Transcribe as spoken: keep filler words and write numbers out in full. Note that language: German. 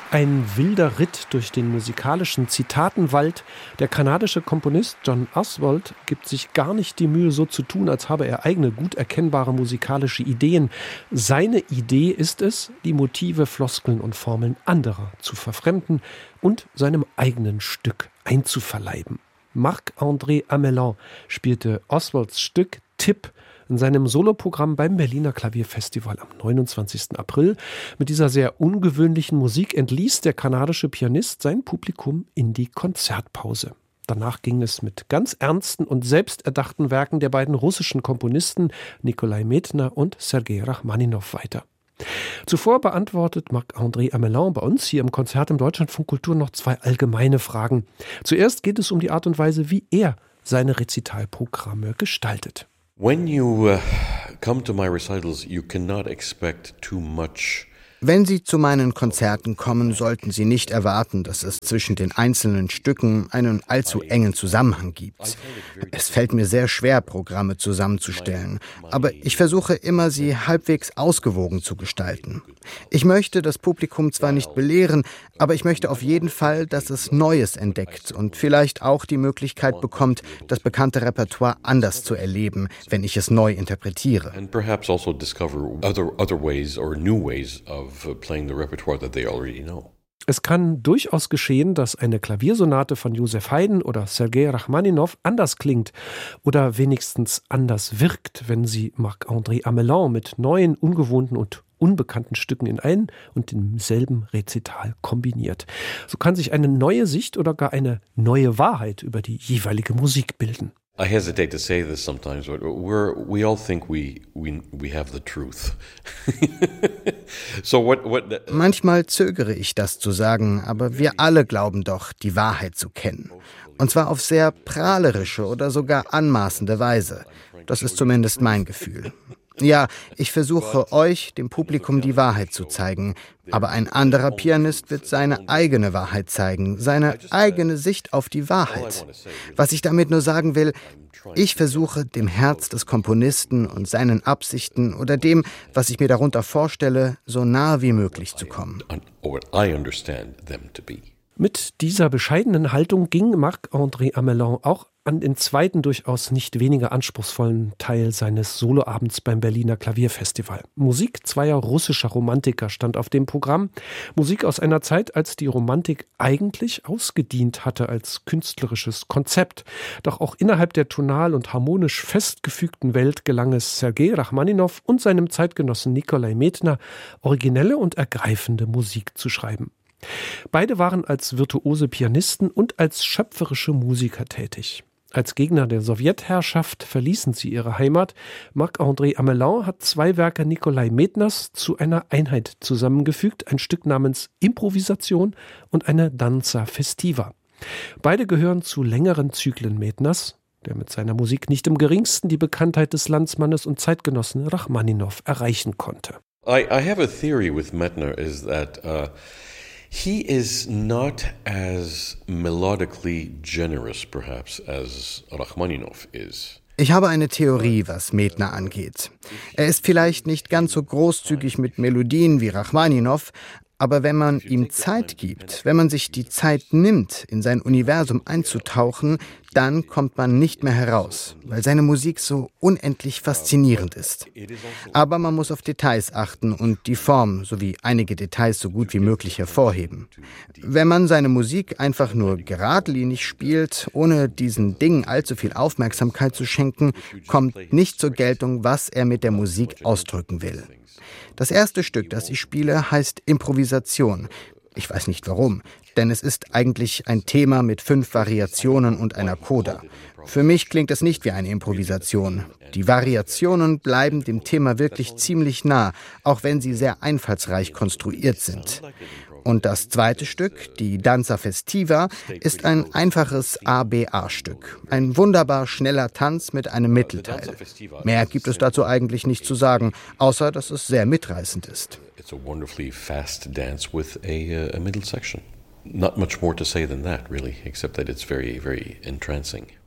Ein wilder Ritt durch den musikalischen Zitatenwald. Der kanadische Komponist John Oswald gibt sich gar nicht die Mühe, so zu tun, als habe er eigene, gut erkennbare musikalische Ideen. Seine Idee ist es, die Motive, Floskeln und Formeln anderer zu verfremden und seinem eigenen Stück einzuverleiben. Marc-André Amelin spielte Oswalds Stück Tipp in seinem Soloprogramm beim Berliner Klavierfestival am neunundzwanzigsten April. Mit dieser sehr ungewöhnlichen Musik entließ der kanadische Pianist sein Publikum in die Konzertpause. Danach ging es mit ganz ernsten und selbsterdachten Werken der beiden russischen Komponisten Nikolai Medtner und Sergei Rachmaninow weiter. Zuvor beantwortet Marc-André Amelin bei uns hier im Konzert im Deutschlandfunk Kultur noch zwei allgemeine Fragen. Zuerst geht es um die Art und Weise, wie er seine Rezitalprogramme gestaltet. When you uh, come to my recitals, you cannot expect too much. Wenn Sie zu meinen Konzerten kommen, sollten Sie nicht erwarten, dass es zwischen den einzelnen Stücken einen allzu engen Zusammenhang gibt. Es fällt mir sehr schwer, Programme zusammenzustellen, aber ich versuche immer, sie halbwegs ausgewogen zu gestalten. Ich möchte das Publikum zwar nicht belehren, aber ich möchte auf jeden Fall, dass es Neues entdeckt und vielleicht auch die Möglichkeit bekommt, das bekannte Repertoire anders zu erleben, wenn ich es neu interpretiere. And perhaps also discover other, other ways or new ways of playing the repertoire that they already know. Es kann durchaus geschehen, dass eine Klaviersonate von Joseph Haydn oder Sergei Rachmaninow anders klingt oder wenigstens anders wirkt, wenn sie Marc-André Amelin mit neuen, ungewohnten und unbekannten Stücken in ein und demselben Rezital kombiniert. So kann sich eine neue Sicht oder gar eine neue Wahrheit über die jeweilige Musik bilden. I hesitate to say this sometimes, but we're, we all think we, we, we have the truth. so what, what, Manchmal zögere ich, das zu sagen, aber wir alle glauben doch, die Wahrheit zu kennen. Und zwar auf sehr prahlerische oder sogar anmaßende Weise. Das ist zumindest mein Gefühl. Ja, ich versuche euch, dem Publikum, die Wahrheit zu zeigen. Aber ein anderer Pianist wird seine eigene Wahrheit zeigen, seine eigene Sicht auf die Wahrheit. Was ich damit nur sagen will, ich versuche, dem Herz des Komponisten und seinen Absichten oder dem, was ich mir darunter vorstelle, so nah wie möglich zu kommen. Mit dieser bescheidenen Haltung ging Marc-André Amelin auch an den zweiten, durchaus nicht weniger anspruchsvollen Teil seines Soloabends beim Berliner Klavierfestival. Musik zweier russischer Romantiker stand auf dem Programm. Musik aus einer Zeit, als die Romantik eigentlich ausgedient hatte als künstlerisches Konzept. Doch auch innerhalb der tonal und harmonisch festgefügten Welt gelang es Sergei Rachmaninow und seinem Zeitgenossen Nikolai Medtner, originelle und ergreifende Musik zu schreiben. Beide waren als virtuose Pianisten und als schöpferische Musiker tätig. Als Gegner der Sowjetherrschaft verließen sie ihre Heimat. Marc-André Amelin hat zwei Werke Nikolai Medtners zu einer Einheit zusammengefügt, ein Stück namens Improvisation und eine Danza festiva. Beide gehören zu längeren Zyklen Medtners, der mit seiner Musik nicht im geringsten die Bekanntheit des Landsmannes und Zeitgenossen Rachmaninow erreichen konnte. I, I have a theory with Medtner is that uh he is not as melodically generous, perhaps, as Rachmaninow is. Ich habe eine Theorie, was Medtner angeht. Er ist vielleicht nicht ganz so großzügig mit Melodien wie Rachmaninow, aber wenn man ihm Zeit gibt, wenn man sich die Zeit nimmt, in sein Universum einzutauchen, dann kommt man nicht mehr heraus, weil seine Musik so unendlich faszinierend ist. Aber man muss auf Details achten und die Form sowie einige Details so gut wie möglich hervorheben. Wenn man seine Musik einfach nur geradlinig spielt, ohne diesen Dingen allzu viel Aufmerksamkeit zu schenken, kommt nicht zur Geltung, was er mit der Musik ausdrücken will. Das erste Stück, das ich spiele, heißt Improvisation. Ich weiß nicht warum, denn es ist eigentlich ein Thema mit fünf Variationen und einer Coda. Für mich klingt es nicht wie eine Improvisation. Die Variationen bleiben dem Thema wirklich ziemlich nah, auch wenn sie sehr einfallsreich konstruiert sind. Und das zweite Stück, die Danza festiva, ist ein einfaches A B A-Stück. Ein wunderbar schneller Tanz mit einem Mittelteil. Mehr gibt es dazu eigentlich nicht zu sagen, außer dass es sehr mitreißend ist. It's a wonderfully fast dance with a, a middle section. Not much more to say than that, really, except that it's very, very entrancing.